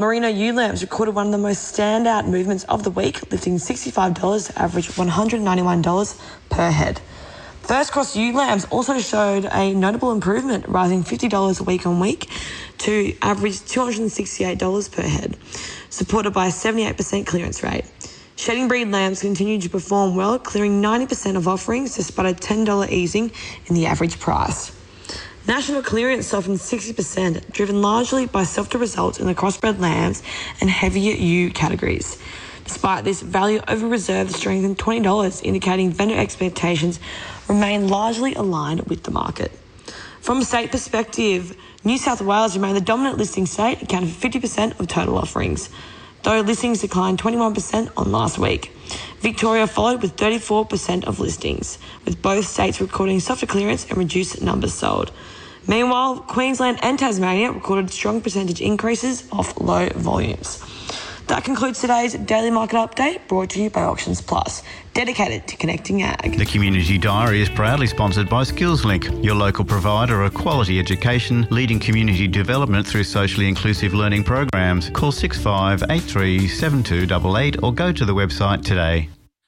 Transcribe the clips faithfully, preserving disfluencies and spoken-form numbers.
Merino ewe-lambs recorded one of the most standout movements of the week, lifting sixty-five dollars to average one hundred ninety-one dollars per head. First Cross ewe-lambs also showed a notable improvement, rising fifty dollars week on week to average two hundred sixty-eight dollars per head, supported by a seventy-eight percent clearance rate. Shedding breed lambs continued to perform well, clearing ninety percent of offerings despite a ten dollars easing in the average price. National clearance softened sixty percent, driven largely by softer results in the crossbred lambs and heavier ewe categories. Despite this, value over reserve strengthened twenty dollars, indicating vendor expectations remain largely aligned with the market. From a state perspective, New South Wales remained the dominant listing state, accounting for fifty percent of total offerings, though listings declined twenty-one percent on last week. Victoria followed with thirty-four percent of listings, with both states recording softer clearance and reduced numbers sold. Meanwhile, Queensland and Tasmania recorded strong percentage increases off low volumes. That concludes today's Daily Market Update, brought to you by Auctions Plus, dedicated to connecting ag. The Community Diary is proudly sponsored by SkillsLink, your local provider of quality education, leading community development through socially inclusive learning programs. Call six five eight three seven two eight eight or go to the website today.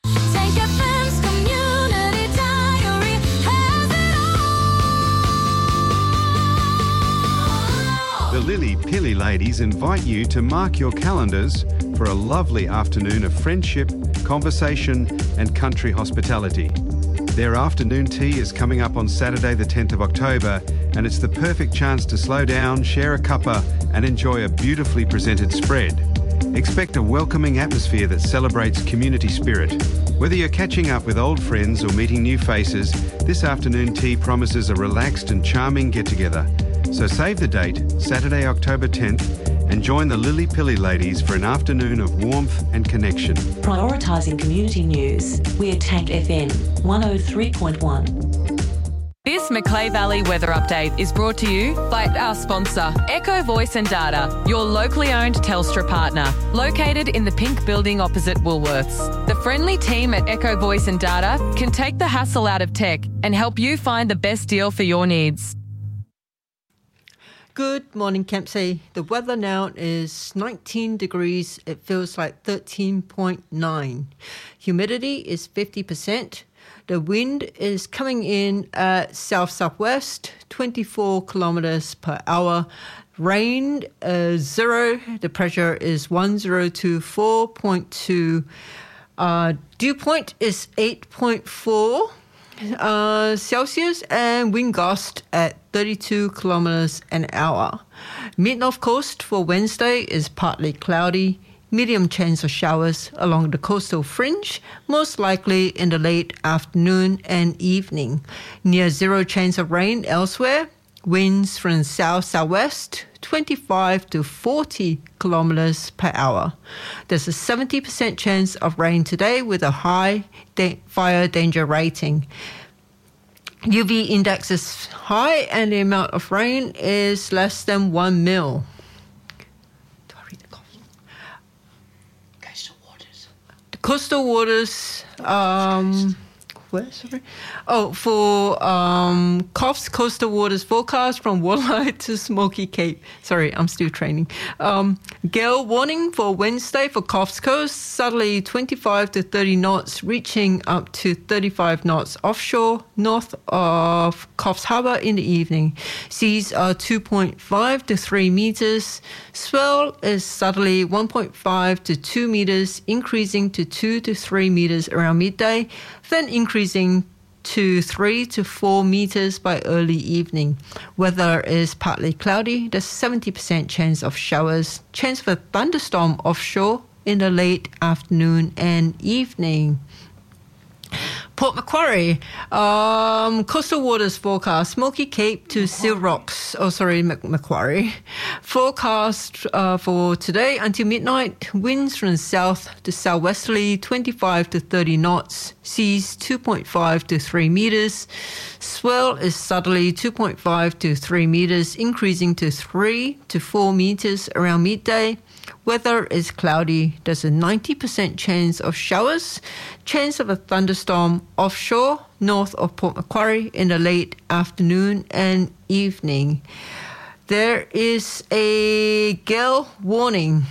The Lily Pilly ladies invite you to mark your calendars for a lovely afternoon of friendship, conversation and country hospitality. Their afternoon tea is coming up on Saturday the tenth of October, and it's the perfect chance to slow down, share a cuppa and enjoy a beautifully presented spread. Expect a welcoming atmosphere that celebrates community spirit. Whether you're catching up with old friends or meeting new faces, this afternoon tea promises a relaxed and charming get-together. So save the date, Saturday, October tenth, and join the Lily Pilly ladies for an afternoon of warmth and connection. Prioritising community news, we're Tank F M one oh three point one. This Macleay Valley weather update is brought to you by our sponsor, Echo Voice and Data, your locally owned Telstra partner, located in the pink building opposite Woolworths. The friendly team at Echo Voice and Data can take the hassle out of tech and help you find the best deal for your needs. Good morning, Kempsey. The weather now is nineteen degrees. It feels like thirteen point nine. Humidity is fifty percent. The wind is coming in at south-southwest, twenty-four kilometres per hour. Rain uh, zero. The pressure is one zero two four point two. Uh, dew point is eight point four. Uh, Celsius, and wind gust at thirty-two kilometres an hour. Mid-North Coast for Wednesday is partly cloudy, medium chance of showers along the coastal fringe, most likely in the late afternoon and evening. Near zero chance of rain elsewhere. Winds from south-southwest, twenty-five to forty kilometres per hour. There's a seventy percent chance of rain today with a high da- fire danger rating. U V index is high and the amount of rain is less than one mil. Do I read the cost? Coastal waters. The coastal waters, um... Where, sorry? Oh, for um, Coffs Coastal Waters forecast from Walleye to Smoky Cape. Sorry, I'm still training. Um, gale warning for Wednesday for Coffs Coast. Southerly twenty-five to thirty knots, reaching up to thirty-five knots offshore, north of Coffs Harbour in the evening. Seas are two point five to three metres. Swell is southerly one point five to two metres, increasing to two to three metres around midday, then increasing to three to four metres by early evening. Weather is partly cloudy. There's seventy percent chance of showers, chance of a thunderstorm offshore in the late afternoon and evening. Port Macquarie, um, coastal waters forecast, Smoky Cape to Seal Rocks, oh sorry, Mac- Macquarie. Forecast uh, for today until midnight, winds from south to southwesterly, twenty-five to thirty knots, seas two point five to three metres. Swell is southerly two point five to three metres, increasing to three to four metres around midday. Weather is cloudy. There's a ninety percent chance of showers, chance of a thunderstorm offshore, north of Port Macquarie in the late afternoon and evening. There is a gale warning